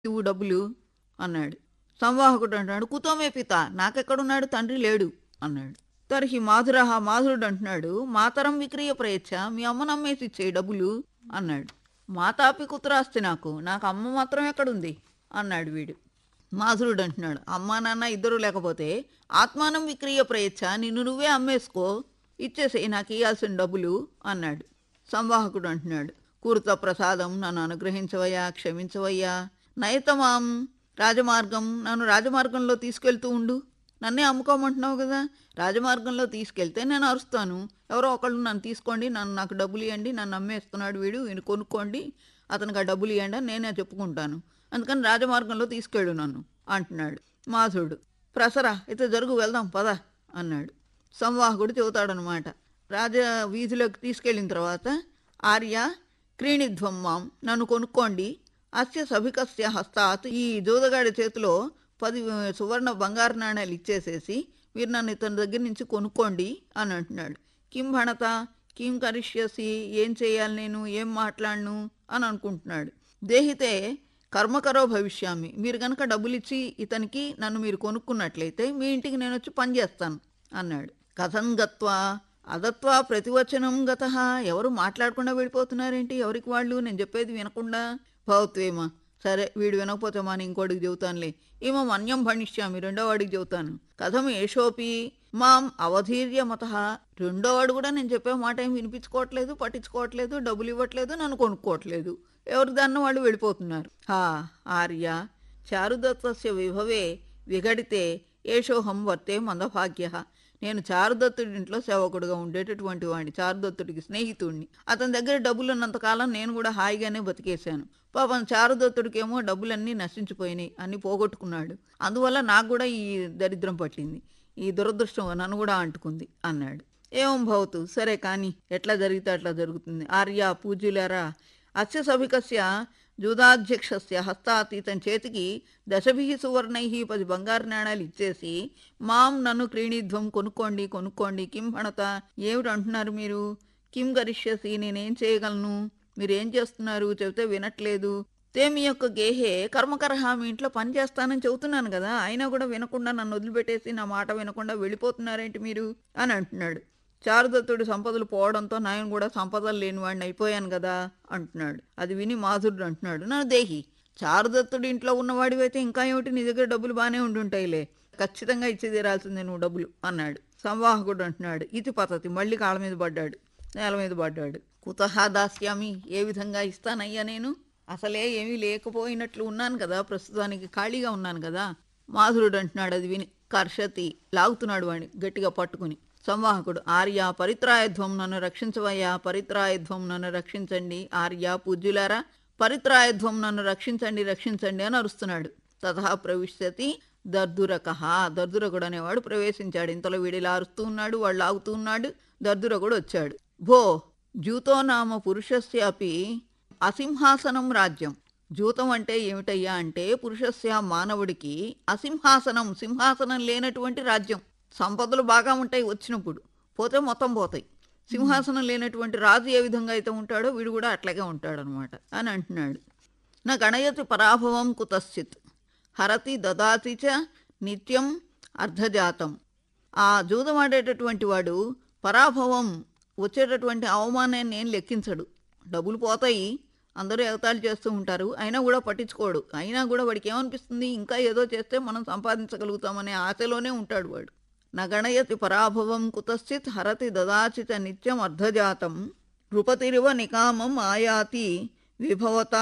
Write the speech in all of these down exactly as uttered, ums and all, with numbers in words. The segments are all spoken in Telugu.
ఇవ్వు డబ్బులు అన్నాడు. సంవాహకుడు అంటున్నాడు, కుతోమే పిత, నాకెక్కడున్నాడు, తండ్రి లేడు అన్నాడు. తర్హి మాధురహ, మాధురుడు అంటున్నాడు, మాతరం విక్రియ ప్రయచ్చ, మీ అమ్మను అమ్మేసి ఇచ్చేయి డబ్బులు అన్నాడు. మాతాపి కుతురాస్తి, నాకు నాకు అమ్మ మాత్రం ఎక్కడుంది అన్నాడు వీడు. మాధురుడు అంటున్నాడు, అమ్మా నాన్న ఇద్దరు లేకపోతే ఆత్మానం విక్రియ ప్రయచ్చ, నిన్ను నువ్వే అమ్మేసుకో, ఇచ్చేసేయి నాకు ఇవ్వాల్సిన డబ్బులు అన్నాడు. సంవాహకుడు అంటున్నాడు, కూర్త ప్రసాదం, నన్ను అనుగ్రహించవయ్యా, క్షమించవయ్యా, నయతమాం రాజమార్గం, నన్ను రాజమార్గంలో తీసుకెళ్తూ ఉండు, నన్నే అమ్ముకోమంటున్నావు కదా, రాజమార్గంలో తీసుకెళ్తే నేను అరుస్తాను, ఎవరో ఒకళ్ళు నన్ను తీసుకోండి, నన్ను నాకు డబ్బులు ఇవ్వండి, నన్ను అమ్మేస్తున్నాడు వీడు, వీడు కొనుక్కోండి, అతనికి ఆ డబ్బులు ఇవ్వండి అని నేనే చెప్పుకుంటాను, అందుకని రాజమార్గంలో తీసుకెళ్ళు నన్ను అంటున్నాడు. మాధుడు, ప్రసరా అయితే జరుగు, వెళ్దాం పద అన్నాడు. సంవాహకుడు చెబుతాడనమాట. రాజ వీధిలోకి తీసుకెళ్ళిన తర్వాత, ఆర్య క్రీణిధ్వం మాం, నన్ను కొనుక్కోండి, అస్య సభికస్య హస్తాత్, ఈ జోదగాడి చేతిలో పది సువర్ణ బంగారు నాణ్యాలు ఇచ్చేసేసి మీరు నన్ను ఇతని దగ్గర నుంచి కొనుక్కోండి అని అంటున్నాడు. కిం భణత కిం కరిష్యసి, ఏం చేయాలి నేను, ఏం మాట్లాడను అని అనుకుంటున్నాడు. దేహితే కర్మకరో భవిష్యామి, మీరు కనుక డబ్బులు ఇచ్చి ఇతనికి నన్ను మీరు కొనుక్కున్నట్లయితే మీ ఇంటికి నేను వచ్చి పని చేస్తాను అన్నాడు. కథం గత్వా అదత్వా ప్రతివచనం గత, ఎవరు మాట్లాడకుండా వెళ్ళిపోతున్నారేంటి, ఎవరికి వాళ్ళు, నేను చెప్పేది వినకుండా. భవత్వేమ, సరే వీడు వినకపోతే మా ఇంకోటికి చెబుతానులే, ఏమో అన్యం భణిష్యామి, రెండో వాడికి చెబుతాను. కథం ఏషోపి మాం అవధీర్య మత, రెండో వాడు కూడా నేను చెప్పే మాట ఏం వినిపించుకోవట్లేదు, పట్టించుకోవట్లేదు, డబ్బులు ఇవ్వట్లేదు, నన్ను కొనుక్కోవట్లేదు, ఎవరు దాన్ని వాళ్ళు వెళ్ళిపోతున్నారు. హా ఆర్య చారుదత్తస్య విభవే విఘడితే ఏషోహం వర్తే మందభాగ్య, నేను చారుదత్తుడి ఇంట్లో సేవకుడుగా ఉండేటటువంటి వాడిని, చారుదత్తుడికి స్నేహితుడిని, అతని దగ్గర డబ్బులు ఉన్నంతకాలం నేను కూడా హాయిగానే బతికేశాను. పాపం చారుదత్తుడికేమో డబ్బులన్నీ నశించిపోయినాయి, అన్నీ పోగొట్టుకున్నాడు, అందువల్ల నాకు కూడా ఈ దరిద్రం పట్టింది, ఈ దురదృష్టం నన్ను కూడా అంటుకుంది అన్నాడు. ఏం భవతు, సరే కానీ ఎట్లా జరిగితే అట్లా జరుగుతుంది. ఆర్య పూజ్యులారా, అస్య సభికస్య జూదాధ్యక్షస్య హస్తాత్, ఇతని చేతికి దశభి సువర్ణై పది బంగారు నాణాలు ఇచ్చేసి, మాం నన్ను క్రీణిధ్వం, కొనుక్కోండి కొనుక్కోండి, కిం భణత, ఏమిటి అంటున్నారు మీరు, కిం గరిష్యసి, నేనేం చేయగలను, మీరేం చేస్తున్నారు, చెబితే వినట్లేదు, తే మీ యొక్క గేహే కర్మకరహ, మీ ఇంట్లో పని చేస్తానని చెబుతున్నాను కదా, అయినా కూడా వినకుండా నన్ను వదిలిపెట్టేసి నా మాట వినకుండా వెళ్ళిపోతున్నారేంటి మీరు అని అంటున్నాడు. చారుదత్తుడి సంపదలు పోవడంతో నేను కూడా సంపదలు లేనివాడిని అయిపోయాను కదా అంటున్నాడు. అది విని మాధురుడు అంటున్నాడు, నా దేహి, చారుదత్తుడి ఇంట్లో ఉన్నవాడివైతే ఇంకా ఏమిటి, నీ దగ్గర డబ్బులు బాగానే ఉండుంటాయిలే, ఖచ్చితంగా ఇచ్చి తీరాల్సిందే నువ్వు డబ్బులు అన్నాడు. సంవాహకుడు అంటున్నాడు, ఇది పద్ధతి, మళ్ళీ కాళ్ళ మీద పడ్డాడు, నేల మీద పడ్డాడు. కుతహ దాస్యామి, ఏ విధంగా ఇస్తానయ్యా, నేను అసలే ఏమీ లేకపోయినట్లు ఉన్నాను కదా, ప్రస్తుతానికి ఖాళీగా ఉన్నాను కదా. మాధురుడు అంటున్నాడు అది విని, కర్షతి, లాగుతున్నాడు వాడిని గట్టిగా పట్టుకుని. సంవాహకుడు, ఆర్య పరిత్రాయధ్వం, నన్ను రక్షించవయ్యా, పరిత్రాయధ్వం, నన్ను రక్షించండి, ఆర్య పూజ్యులారా పరిత్రాయధ్వం, నన్ను రక్షించండి రక్షించండి అని అరుస్తున్నాడు. తథా ప్రవిశ్యతి దర్దురకహ, దర్దురకుడు అనేవాడు ప్రవేశించాడు. ఇంతలో వీడిలా అరుస్తూ ఉన్నాడు, వాడు లాగుతూ ఉన్నాడు, దర్దురకుడు వచ్చాడు. భో జూతో నామ పురుషస్య అపి అసింహాసనం రాజ్యం, జూతం అంటే ఏమిటయ్యా అంటే పురుషస్య, మానవుడికి, అసింహాసనం, సింహాసనం లేనటువంటి రాజ్యం, సంపదలు బాగా ఉంటాయి వచ్చినప్పుడు, పోతే మొత్తం పోతాయి, సింహాసనం లేనటువంటి రాజు ఏ విధంగా అయితే ఉంటాడో వీడు కూడా అట్లాగే ఉంటాడనమాట అని అంటున్నాడు. నా గణయతి పరాభవం కుతశ్చిత్, హరతి దదాతి చ నిత్యం అర్ధజాతం, ఆ జూదమాడేటటువంటి వాడు పరాభవం, వచ్చేటటువంటి అవమానాన్ని ఏం లెక్కించడు, డబ్బులు పోతాయి, అందరూ ఎగతాళి చేస్తూ ఉంటారు, అయినా కూడా పట్టించుకోడు, అయినా కూడా వాడికి ఏమనిపిస్తుంది, ఇంకా ఏదో చేస్తే మనం సంపాదించగలుగుతామనే ఆశలోనే ఉంటాడు వాడు. నగణయతి పరాభవం కుతశ్చిత్ హరతి దదాచిత నిత్యం అర్ధజాతం, నృపతిరివ నికామం ఆయాతి విభవత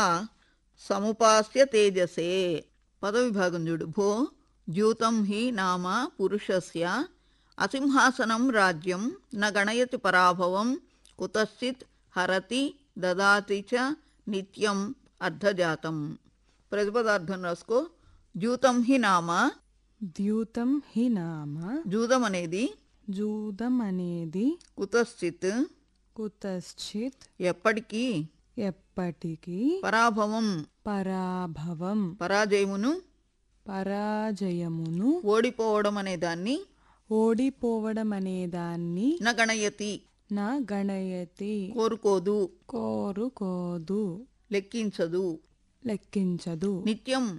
సముపాస్య తేజసే. పదవిభాగం చూడు. భో ద్యూతం హి నామ పురుషస్య అసింహాసనం రాజ్యం న గణయతి పరాభవం కుతశ్చిత్ హరతి దదాతి చ నిత్యం అర్ధజాతం. ప్రతిపదార్థం రాసుకో. ద్యూతం హి నామ, ద్యూతం హి నామ, జూదం అనేది, జూదం అనేది, కుతశ్చిత్ కుతశ్చిత్ ఎప్పటికీ, ఎప్పటికీ, పరాభవం పరాభవం పరాజయమును, పరాజయమును, ఓడిపోవడం అనే దాన్ని, ఓడిపోవడం అనేదాన్ని, న గణయతి నా గణయతి, కోరుకోదు, కోరుకోదు, లెక్కించదు, లెక్కించదు నిత్యం